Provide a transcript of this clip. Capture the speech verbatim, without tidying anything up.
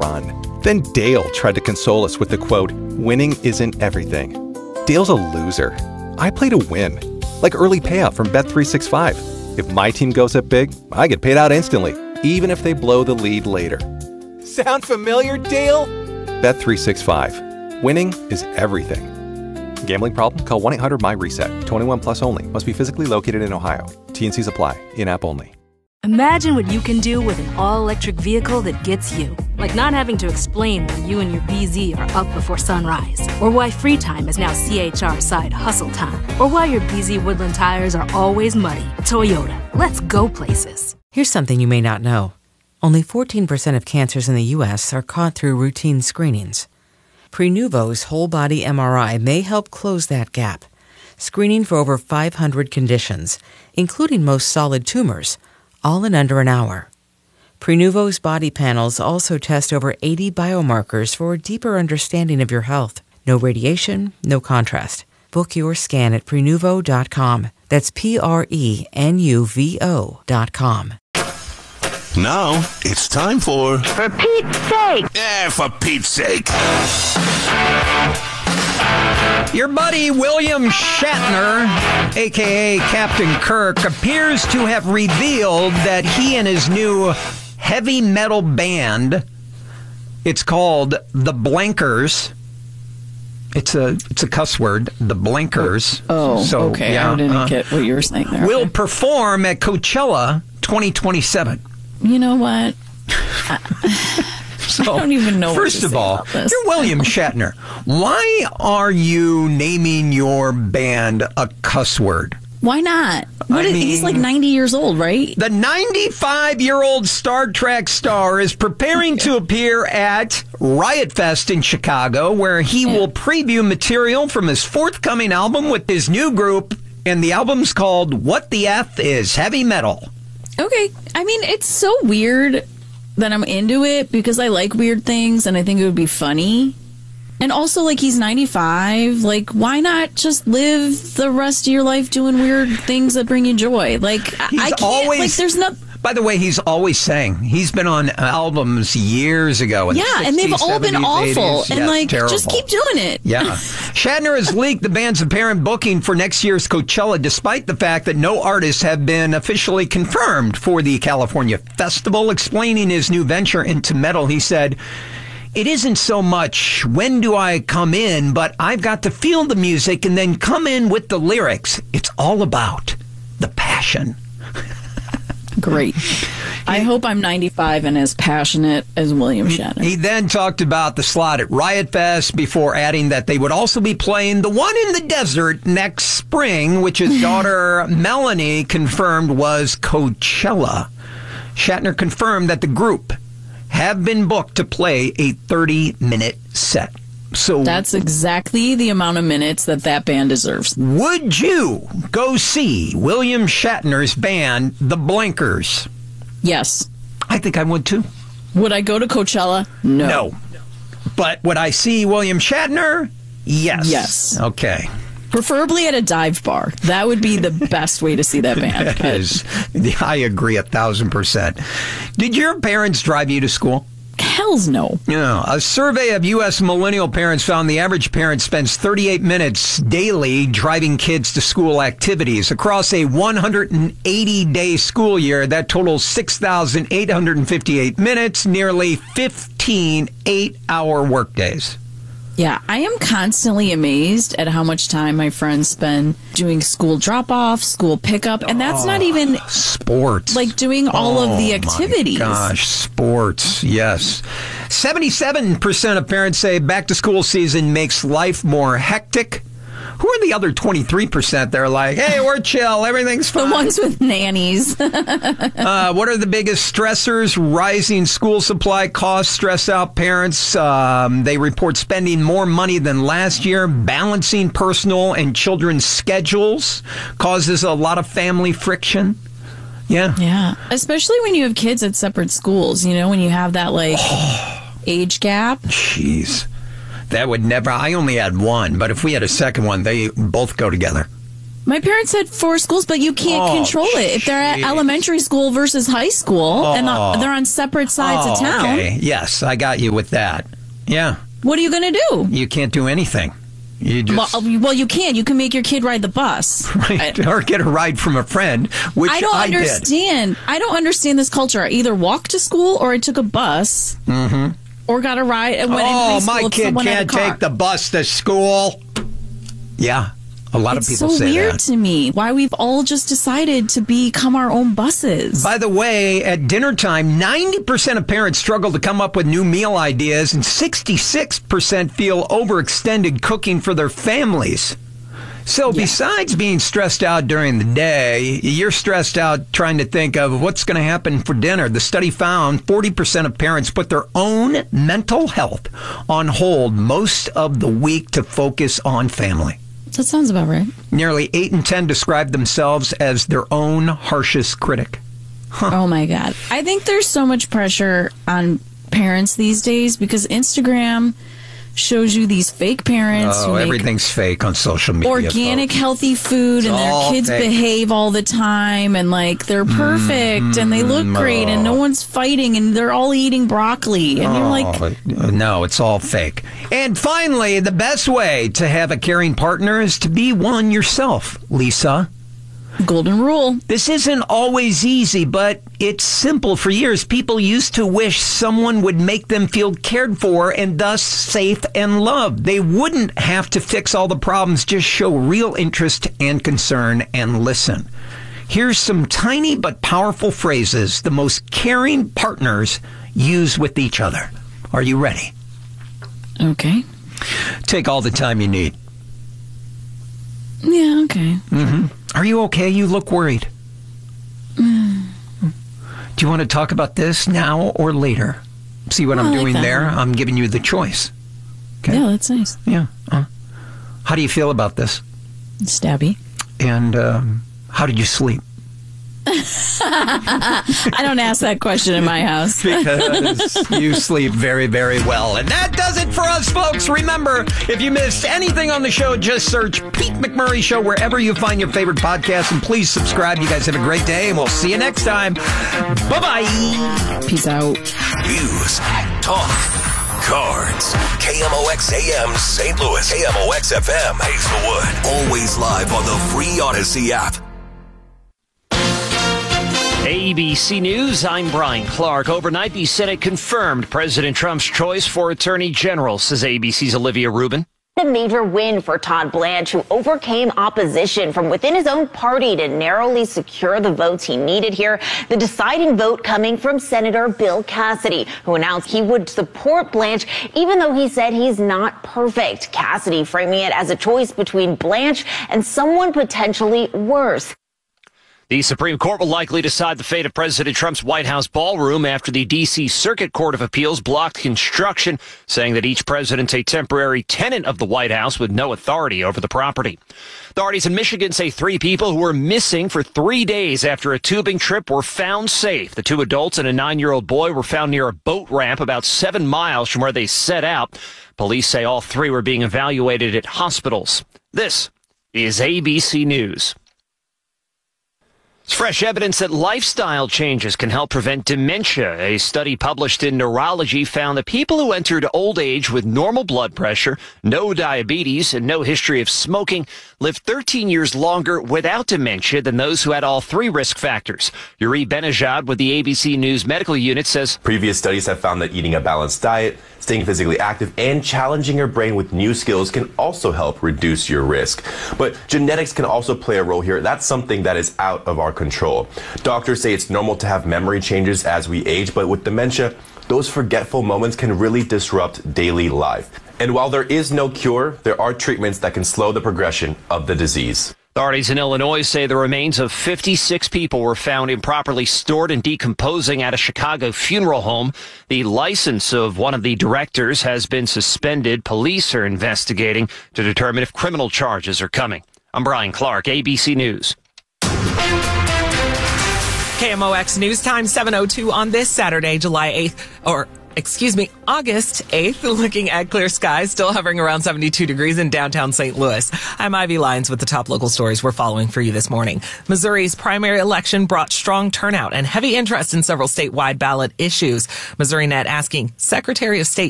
run. Then Dale tried to console us with the quote, "Winning isn't everything." Dale's a loser. I play to win. Like early payout from Bet three sixty-five. If my team goes up big, I get paid out instantly, even if they blow the lead later. Sound familiar, Dale? Bet three sixty-five. Winning is everything. Gambling problem? Call one eight hundred M Y reset. twenty-one plus only. Must be physically located in Ohio. T N Cs apply. In-app only. Imagine what you can do with an all-electric vehicle that gets you. Like not having to explain why you and your B Z are up before sunrise. Or why free time is now C H R side hustle time. Or why your B Z Woodland tires are always muddy. Toyota. Let's go places. Here's something you may not know. Only fourteen percent of cancers in the U S are caught through routine screenings. Prenuvo's whole-body M R I may help close that gap. Screening for over five hundred conditions, including most solid tumors, all in under an hour. Prenuvo's body panels also test over eighty biomarkers for a deeper understanding of your health. No radiation, no contrast. Book your scan at Prenuvo dot com. That's P R E N U V O dot com. Now, it's time for... For Pete's sake! Eh, for Pete's sake. Your buddy William Shatner, a k a. Captain Kirk, appears to have revealed that he and his new heavy metal band, it's called The Blankers. It's a it's a cuss word, The Blankers. Oh, so, okay. Yeah, I didn't uh, get what you were saying there. Will okay. perform at Coachella twenty twenty-seven. You know what? So, I don't even know First what to of say all, about this. you're William Shatner. Why are you naming your band a cuss word? Why not? What I is, mean, he's like ninety years old, right? The ninety-five-year-old Star Trek star is preparing to appear at Riot Fest in Chicago, where he Yeah. will preview material from his forthcoming album with his new group, and the album's called What the F is Heavy Metal. Okay. I mean, it's so weird that I'm into it because I like weird things and I think it would be funny. And also, like, he's ninety-five. Like, why not just live the rest of your life doing weird things that bring you joy? Like, He's I can't, always, like, there's no... By the way, he's always sang. He's been on albums years ago. In Yeah, the and they've sixties, all been seventies, awful. eighties. And, Yeah, like, terrible. just keep doing it. Yeah. Shatner has leaked the band's apparent booking for next year's Coachella, despite the fact that no artists have been officially confirmed for the California festival. Explaining his new venture into metal, he said, "It isn't so much when do I come in, but I've got to feel the music and then come in with the lyrics. It's all about the passion." Great. I hope I'm ninety-five and as passionate as William Shatner. He then talked about the slot at Riot Fest before adding that they would also be playing the one in the desert next spring, which his daughter Melanie confirmed was Coachella. Shatner confirmed that the group have been booked to play a thirty-minute set. So That's exactly the amount of minutes that that band deserves. would you go see William Shatner's band, The Blankers? Yes. I think I would too. Would I go to Coachella? No. No. But would I see William Shatner? Yes. Yes. Okay. Preferably at a dive bar. That would be the best way to see that band. That is, I agree a thousand percent. Did your parents drive you to school? Hells no. Yeah. A survey of U S millennial parents found the average parent spends thirty-eight minutes daily driving kids to school activities. Across a one hundred eighty day school year, that totals six thousand eight hundred fifty-eight minutes, nearly fifteen eight-hour workdays. Yeah, I am constantly amazed at how much time my friends spend doing school drop-off, school pickup, and that's not even Sports. like doing all Oh, of the activities. My gosh, sports, yes. seventy-seven percent of parents say back to school season makes life more hectic. Who are the other twenty-three percent that are like, hey, we're chill, everything's fine? The ones with nannies. uh, what are the biggest stressors? Rising school supply costs stress out parents. Um, they report spending more money than last year. Balancing personal and children's schedules causes a lot of family friction. Yeah. Yeah. Especially when you have kids at separate schools, you know, when you have that, like, age gap. Jeez. That would never... I only had one, but if we had a second one, they both go together. My parents had four schools, but you can't Oh, control it. If they're at jeez. elementary school versus high school, Oh. and uh, they're on separate sides oh, of town, okay. Yes, I got you with that. Yeah. what are you going to do? You can't do anything. You just... Well, well, you can. You can make your kid ride the bus. Right. I, Or get a ride from a friend, which I, I don't did. understand. I don't understand this culture. I either walked to school or I took a bus Mm-hmm. or got a ride and went in high Oh, school my if kid someone had a can't car. take the bus to school. Yeah, a lot It's of people so say weird that. to me why we've all just decided to become our own buses. By the way, at dinner time, ninety percent of parents struggle to come up with new meal ideas, and sixty-six percent feel overextended cooking for their families. So besides being stressed out during the day, you're stressed out trying to think of what's going to happen for dinner. The study found forty percent of parents put their own mental health on hold most of the week to focus on family. That sounds about right. Nearly eight in ten describe themselves as their own harshest critic. Oh my God. I think there's so much pressure on parents these days because Instagram shows you these fake parents Oh, who make everything's fake on social media. organic, folks. healthy food, and their all kids fake. behave all the time, and like they're perfect, and they look great, and no one's fighting, and they're all eating broccoli, and you're like, Oh, no, it's all fake. And finally, the best way to have a caring partner is to be one yourself, Lisa. golden rule. This isn't always easy, but it's simple. For years, people used to wish someone would make them feel cared for and thus safe and loved. They wouldn't have to fix all the problems, just show real interest and concern and listen. Here's some tiny but powerful phrases the most caring partners use with each other. Are you ready? Okay. Take all the time you need. Yeah, okay. Mm-hmm. Are you okay? You look worried. Mm. Do you want to talk about this now or later? See what Oh, I I'm like doing that there? one. I'm giving you the choice. Okay. Yeah, that's nice. Yeah. Uh, how do you feel about this? Stabby. And um, how did you sleep? I don't ask that question in my house. Because you sleep very, very well. And that does it for us, folks. Remember, if you missed anything on the show, just search Pete McMurray Show wherever you find your favorite podcast. And please subscribe. You guys have a great day, and we'll see you next time. Bye-bye. Peace out. News, talk, cards. K M O X A M Saint Louis. K M O X F M Hazelwood. Always live on the free Odyssey app. A B C News, I'm Brian Clark. Overnight, the Senate confirmed President Trump's choice for Attorney General, says A B C's Olivia Rubin. A major win for Todd Blanche, who overcame opposition from within his own party to narrowly secure the votes he needed here. The deciding vote coming from Senator Bill Cassidy, who announced he would support Blanche, even though he said he's not perfect. Cassidy framing it as a choice between Blanche and someone potentially worse. The Supreme Court will likely decide the fate of President Trump's White House ballroom after the D C Circuit Court of Appeals blocked construction, saying that each president's a temporary tenant of the White House with no authority over the property. Authorities in Michigan say three people who were missing for three days after a tubing trip were found safe. The two adults and a nine-year-old boy were found near a boat ramp about seven miles from where they set out. Police say all three were being evaluated at hospitals. This is A B C News. It's fresh evidence that lifestyle changes can help prevent dementia. A study published in Neurology found that people who entered old age with normal blood pressure, no diabetes, and no history of smoking lived thirteen years longer without dementia than those who had all three risk factors. Yuri Benajad with the A B C News Medical Unit says, previous studies have found that eating a balanced diet, staying physically active, and challenging your brain with new skills can also help reduce your risk. But genetics can also play a role here. That's something that is out of our control. Doctors say it's normal to have memory changes as we age, but with dementia, those forgetful moments can really disrupt daily life. And while there is no cure, there are treatments that can slow the progression of the disease. Authorities in Illinois say the remains of fifty-six people were found improperly stored and decomposing at a Chicago funeral home. The license of one of the directors has been suspended. Police are investigating to determine if criminal charges are coming. I'm Brian Clark, A B C News. K M O X News Time, seven oh two on this Saturday, July eighth, or excuse me, August eighth, looking at clear skies, still hovering around seventy-two degrees in downtown Saint Louis. I'm Ivy Lyons with the top local stories we're following for you this morning. Missouri's primary election brought strong turnout and heavy interest in several statewide ballot issues. MissouriNet asking Secretary of State